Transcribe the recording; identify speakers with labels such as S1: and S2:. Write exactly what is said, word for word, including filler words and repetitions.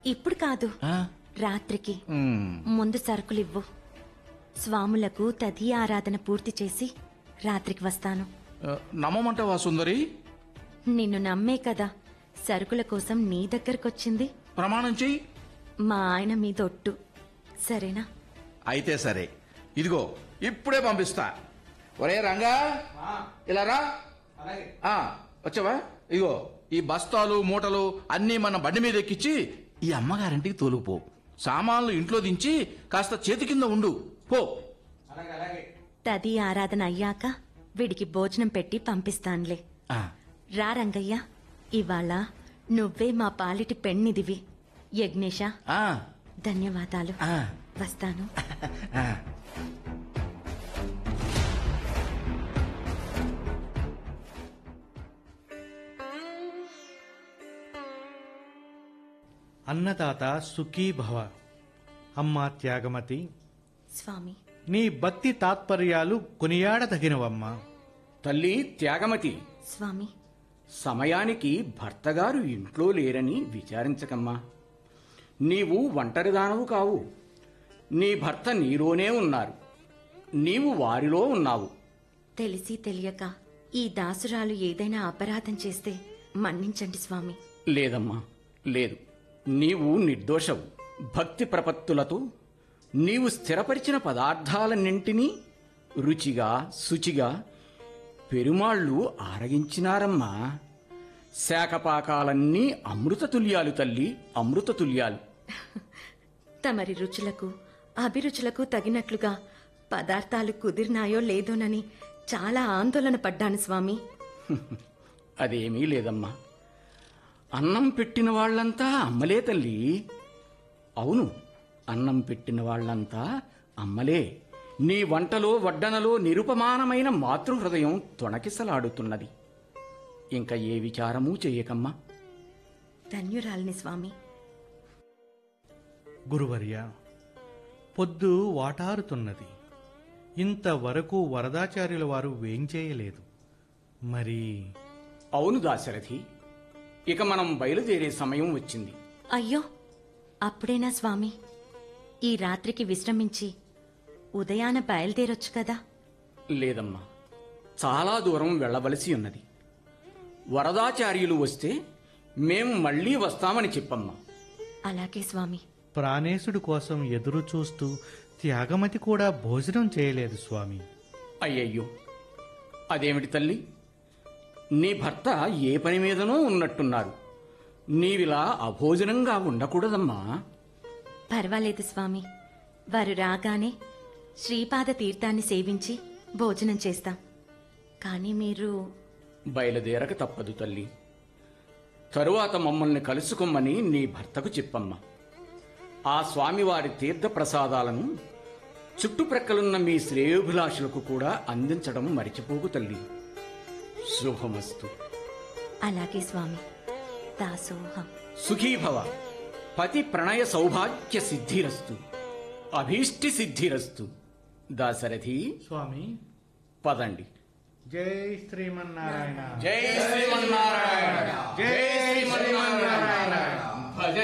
S1: ఇప్పుడు కాదు, రాత్రికి. ముందు సరుకులివ్వు. స్వాములకు తది ఆరాధన పూర్తి చేసి రాత్రికి వస్తాను.
S2: నమ్మమంటావా సుందరి?
S1: నిన్ను నమ్మే కదా సరుకుల కోసం నీ దగ్గరకొచ్చింది.
S2: ప్రమాణం చెయ్యి.
S1: మా ఆయన మీదొట్టు, సరేనా?
S2: అయితే సరే, ఇదిగో ఇప్పుడే పంపిస్తా. ఒరే రంగా, ఇలా రా. వచ్చావా? ఇదిగో ఈ బస్తాలు మూటలు అన్నీ మన బండి మీద ఎక్కించి ఈ అమ్మగారింటికి తోలుకుపో. సామాన్లు ఇంట్లో దించి కాస్త చేతి కింద ఉండు. పో.
S1: తది ఆరాధన అయ్యాక వీడికి భోజనం పెట్టి పంపిస్తాన్లే. రా రంగయ్య, ఇవాళ నువ్వే మా పాలిటి పెన్నిదివి. యజ్ఞేశ, ధన్యవాదాలు. వస్తాను.
S3: అన్నదాత సుఖీ భవ. అమ్మా త్యాగమతి,
S1: స్వామి,
S3: నీ భక్తి తాత్పర్యాలు కొనియాడదగినవమ్మా.
S4: తల్లి త్యాగమతి,
S1: స్వామి,
S4: సమయానికి భర్తగారు ఇంట్లో లేరని విచారించకమ్మా. నీవు ఒంటరిదానవు కావు. నీ భర్త నీలోనే ఉన్నారు, నీవు వారిలో ఉన్నావు.
S1: తెలిసి తెలియక ఈ దాసురాలు ఏదైనా అపరాధం చేస్తే మన్నించండి స్వామి.
S4: లేదమ్మా, లేదు. నీవు నిర్దోషవు. భక్తి ప్రపత్తులతో నీవు స్థిరపరిచిన పదార్థాలన్నింటినీ రుచిగా శుచిగా పెరుమాళ్ళు ఆరగించినారమ్మా. శాఖపాకాలన్నీ అమృత తుల్యాలు తల్లి, అమృత తుల్యాలు.
S1: తమరి రుచులకు అభిరుచులకు తగినట్లుగా పదార్థాలు కుదిరినాయో లేదోనని చాలా ఆందోళన పడ్డాను స్వామి.
S4: అదేమీ లేదమ్మా. అన్నం పెట్టిన వాళ్లంతా అమ్మలే తల్లి. అవును, అన్నం పెట్టిన వాళ్లంతా అమ్మలే. నీ వంటలో వడ్డనలో నిరుపమానమైన మాతృహృదయం తొణకిసలాడుతున్నది. ఇంకా ఏ విచారమూ చెయ్యకమ్మా.
S1: ధన్యురాలిని స్వామి.
S3: గురువర్య, పొద్దు వాటారుతున్నది. ఇంతవరకు వరదాచార్యుల వారు వేంచేయలేదు. మరి?
S4: అవును దాశరథి, ఇక మనం బయలుదేరే సమయం వచ్చింది.
S1: అయ్యో, అప్పుడేనా స్వామి? ఈ రాత్రికి విశ్రమించి ఉదయాన బయలుదేరొచ్చు కదా.
S4: లేదమ్మా, చాలా దూరం వెళ్లవలసి ఉన్నది. వరదాచార్యులు వస్తే మేం మళ్లీ వస్తామని చెప్పమ్మా.
S1: అలాగే స్వామి.
S3: ప్రాణేశుడి కోసం ఎదురు చూస్తూ త్యాగమతి కూడా భోజనం చేయలేదు స్వామి.
S4: అయ్యయ్యో, అదేమిటి తల్లి? నీ భర్త ఏ పని మీదనో ఉన్నట్టున్నారు. నీవిలా అభోజనంగా ఉండకూడదమ్మా.
S1: పర్వాలేదు స్వామి, వారు రాగానే శ్రీపాద తీర్థాన్ని సేవించి భోజనం చేస్తాం. కానీ మీరు
S4: బయలుదేరక తప్పదు తల్లి. తరువాత మమ్మల్ని కలుసుకోమని నీ భర్తకు చెప్పమ్మా. ఆ స్వామివారి తీర్థ ప్రసాదాలను చుట్టుప్రక్కలున్న మీ శ్రేయోభిలాషులకు కూడా అందించడం మరిచిపోకు తల్లి. శుభమస్తు.
S1: అలాగే స్వామి. దాసోహం.
S4: సుఖీభవ. పతి ప్రణయ సౌభాగ్య సిద్ధిరస్తు. అభీష్టి సిద్ధిరస్తు. దాశరథి
S3: స్వామి,
S4: పదండి.
S3: జై శ్రీమన్నారాయణ.
S4: జై శ్రీమన్నారాయణ.
S3: జై శ్రీమన్నారాయణ.